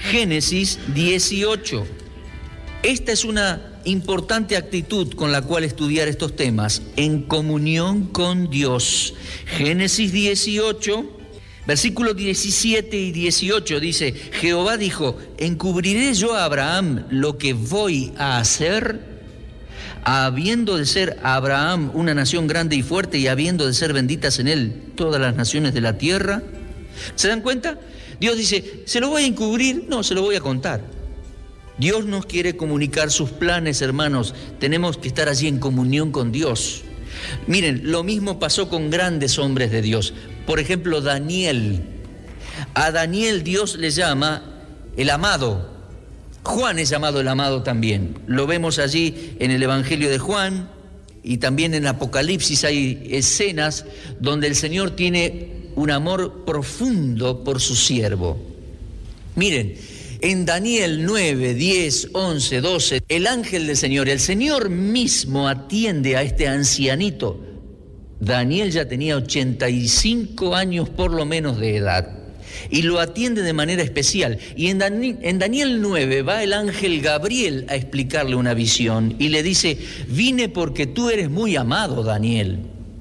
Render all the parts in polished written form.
Génesis 18. Esta es una importante actitud con la cual estudiar estos temas, en comunión con Dios. Génesis 18, versículos 17 y 18 dice: Jehová dijo, ¿encubriré yo a Abraham lo que voy a hacer? Habiendo de ser Abraham una nación grande y fuerte, y habiendo de ser benditas en él todas las naciones de la tierra. ¿Se dan cuenta? Dios dice, ¿se lo voy a encubrir? No, se lo voy a contar. Dios nos quiere comunicar sus planes, hermanos. Tenemos que estar allí en comunión con Dios. Miren, lo mismo pasó con grandes hombres de Dios. Por ejemplo, Daniel. A Daniel Dios le llama el amado. Juan es llamado el amado también. Lo vemos allí en el Evangelio de Juan, y también en Apocalipsis hay escenas donde el Señor tiene un amor profundo por su siervo. Miren, en Daniel 9, 10, 11, 12, el ángel del Señor, el Señor mismo atiende a este ancianito. Daniel ya tenía 85 años por lo menos de edad, y lo atiende de manera especial. Y en Daniel 9 va el ángel Gabriel a explicarle una visión y le dice, vine porque tú eres muy amado, Daniel.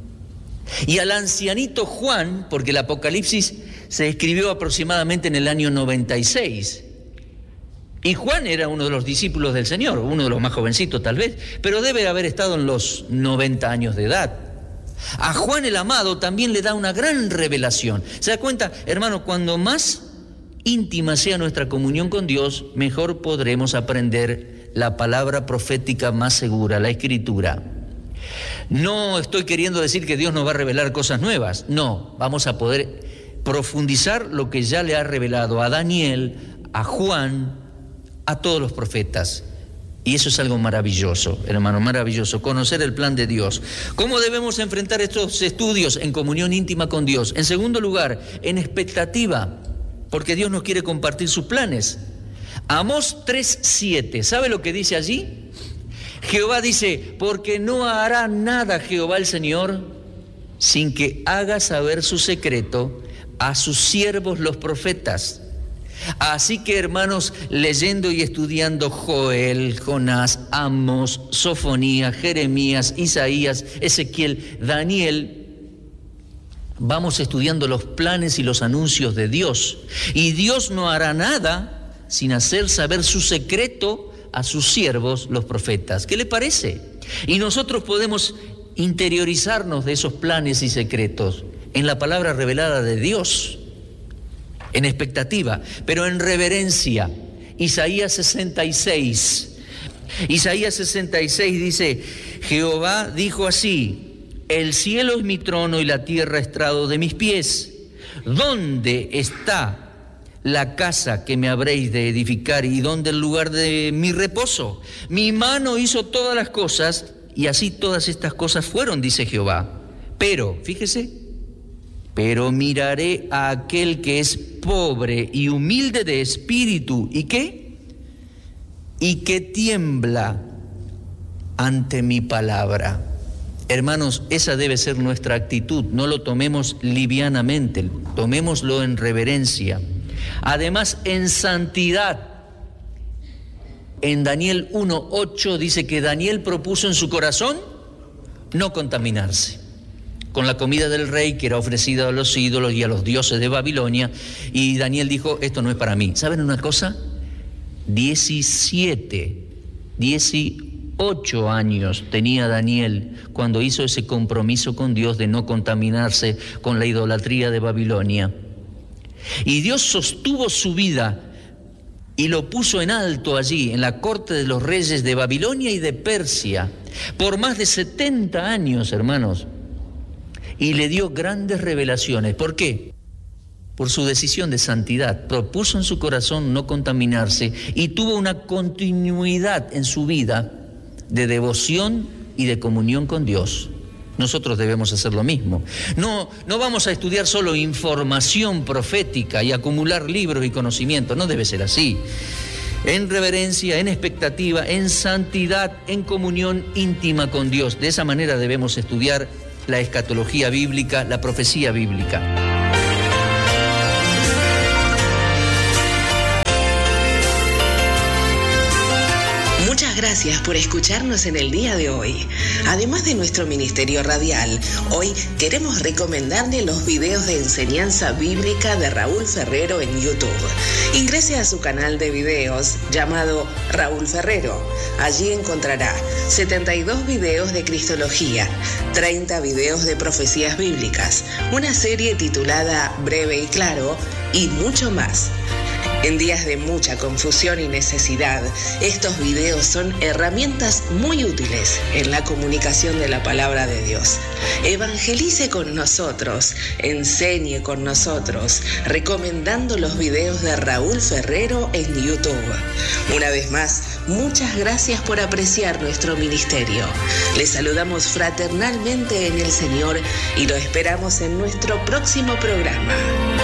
Y al ancianito Juan, porque el Apocalipsis se escribió aproximadamente en el año 96, y Juan era uno de los discípulos del Señor, uno de los más jovencitos tal vez, pero debe haber estado en los 90 años de edad. A Juan el amado también le da una gran revelación. ¿Se da cuenta, hermano? Cuando más íntima sea nuestra comunión con Dios, mejor podremos aprender la palabra profética más segura, la Escritura. No estoy queriendo decir que Dios nos va a revelar cosas nuevas. No, vamos a poder profundizar lo que ya le ha revelado a Daniel, a Juan, a todos los profetas. Y eso es algo maravilloso, hermano, maravilloso, conocer el plan de Dios. ¿Cómo debemos enfrentar estos estudios? En comunión íntima con Dios. En segundo lugar, en expectativa, porque Dios nos quiere compartir sus planes. Amós 3:7, ¿sabe lo que dice allí? Jehová dice, porque no hará nada Jehová el Señor sin que haga saber su secreto a sus siervos los profetas. Así que, hermanos, leyendo y estudiando Joel, Jonás, Amós, Sofonías, Jeremías, Isaías, Ezequiel, Daniel, vamos estudiando los planes y los anuncios de Dios. Y Dios no hará nada sin hacer saber su secreto a sus siervos, los profetas. ¿Qué le parece? Y nosotros podemos interiorizarnos de esos planes y secretos en la palabra revelada de Dios, en expectativa, pero en reverencia. Isaías 66. Isaías 66 dice, Jehová dijo así, el cielo es mi trono y la tierra estrado de mis pies. ¿Dónde está la casa que me habréis de edificar y dónde el lugar de mi reposo? Mi mano hizo todas las cosas y así todas estas cosas fueron, dice Jehová. Pero, fíjese, pero miraré a aquel que es pobre y humilde de espíritu. ¿Y qué? Y que tiembla ante mi palabra. Hermanos, esa debe ser nuestra actitud. No lo tomemos livianamente, tomémoslo en reverencia. Además, en santidad. En Daniel 1:8 dice que Daniel propuso en su corazón no contaminarse con la comida del rey que era ofrecida a los ídolos y a los dioses de Babilonia. Y Daniel dijo, esto no es para mí. ¿Saben una cosa? 18 años tenía Daniel cuando hizo ese compromiso con Dios de no contaminarse con la idolatría de Babilonia. Y Dios sostuvo su vida y lo puso en alto allí, en la corte de los reyes de Babilonia y de Persia, por más de 70 años, hermanos. Y le dio grandes revelaciones. ¿Por qué? Por su decisión de santidad. Propuso en su corazón no contaminarse y tuvo una continuidad en su vida de devoción y de comunión con Dios. Nosotros debemos hacer lo mismo. No vamos a estudiar solo información profética y acumular libros y conocimientos. No debe ser así. En reverencia, en expectativa, en santidad, en comunión íntima con Dios. De esa manera debemos estudiar la escatología bíblica, la profecía bíblica. gracias por escucharnos en el día de hoy. Además de nuestro ministerio radial, hoy queremos recomendarle los videos de enseñanza bíblica de Raúl Ferrero en YouTube. Ingrese a su canal de videos llamado Raúl Ferrero. Allí encontrará 72 videos de Cristología, 30 videos de profecías bíblicas, una serie titulada Breve y Claro y mucho más. En días de mucha confusión y necesidad, estos videos son herramientas muy útiles en la comunicación de la palabra de Dios. Evangelice con nosotros, enseñe con nosotros, recomendando los videos de Raúl Ferrero en YouTube. Una vez más, muchas gracias por apreciar nuestro ministerio. Les saludamos fraternalmente en el Señor y lo esperamos en nuestro próximo programa.